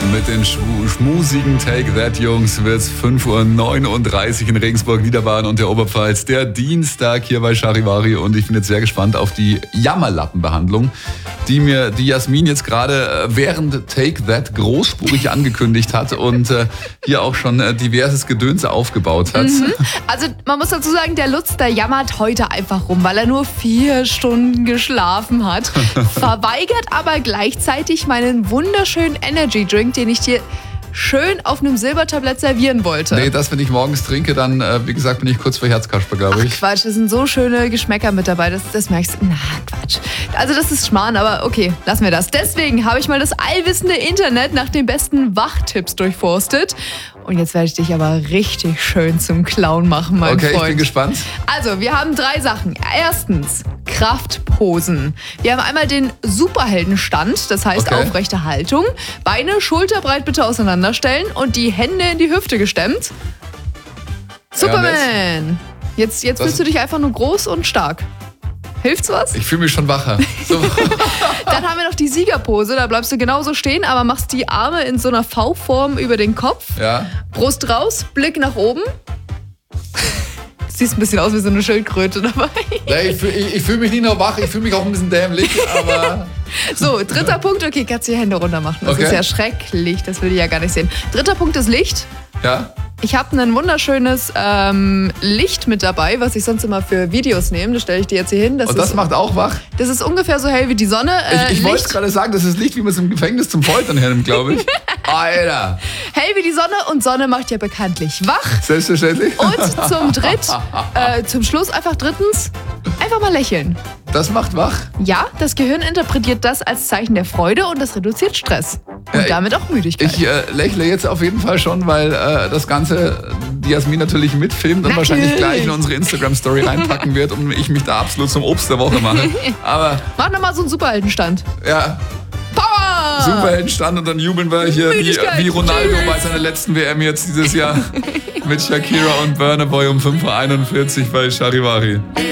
mit den schmusigen Take That Jungs wird es 5:39 Uhr in Regensburg, Niederbayern und der Oberpfalz. Der Dienstag hier bei Charivari und ich bin jetzt sehr gespannt auf die Jammerlappenbehandlung, die mir die Jasmin jetzt gerade während Take That großspurig angekündigt hat und hier auch schon diverses Gedöns aufgebaut hat. Also man muss dazu sagen, der Lutz, der jammert heute einfach rum, weil er nur 4 Stunden geschlafen hat. Verweigert aber gleichzeitig meinen wunderschönen Energy Drink, den ich dir schön auf einem Silbertablett servieren wollte. Nee, das, wenn ich morgens trinke, dann, wie gesagt, bin ich kurz vor Herzkasper, glaube ich. Ach Quatsch, da sind so schöne Geschmäcker mit dabei, das merkst du. Na, Quatsch. Also das ist Schmarrn, aber okay, lassen wir das. Deswegen habe ich mal das allwissende Internet nach den besten Wachtipps durchforstet. Und jetzt werde ich dich aber richtig schön zum Clown machen, mein Freund. Okay, ich bin gespannt. Also, wir haben 3 Sachen. Erstens, Kraftposen. Wir haben einmal den Superheldenstand, das heißt Okay. aufrechte Haltung. Beine schulterbreit bitte auseinanderstellen und die Hände in die Hüfte gestemmt. Superman! Jetzt fühlst du dich einfach nur groß und stark. Hilft's was? Ich fühle mich schon wacher. So. Dann haben wir noch die Siegerpose, da bleibst du genauso stehen, aber machst die Arme in so einer V-Form über den Kopf. Ja. Brust raus, Blick nach oben. Siehst ein bisschen aus wie so eine Schildkröte dabei. Nee, ich fühle mich nicht nur wach, ich fühle mich auch ein bisschen dämlich, aber... So, 3. Punkt, okay, kannst du die Hände runter machen. Das Okay. ist ja schrecklich, das will ich ja gar nicht sehen. 3. Punkt ist Licht. Ja. Ich habe ein wunderschönes Licht mit dabei, was ich sonst immer für Videos nehme. Das stelle ich dir jetzt hier hin. Und das macht auch wach? Das ist ungefähr so hell wie die Sonne. Ich wollte Licht gerade sagen, das ist Licht, wie man es im Gefängnis zum Foltern hernimmt, glaube ich. Alter. hell wie die Sonne und Sonne macht ja bekanntlich wach. Selbstverständlich. Und zum Schluss einfach drittens, einfach mal lächeln. Das macht wach. Ja, das Gehirn interpretiert das als Zeichen der Freude und das reduziert Stress. Und Ja, damit auch Müdigkeit. Ich lächle jetzt auf jeden Fall schon, weil das Ganze die Jasmin natürlich mitfilmt und wahrscheinlich gleich in unsere Instagram-Story reinpacken wird und ich mich da absolut zum Obst der Woche mache. Aber Mach nochmal so einen Superheldenstand. ja, Power! Superheldenstand und dann jubeln wir hier Müdigkeit. wie Ronaldo Tschüss. bei seiner letzten WM jetzt dieses Jahr mit Shakira und Burna Boy um 5:41 Uhr bei Charivari.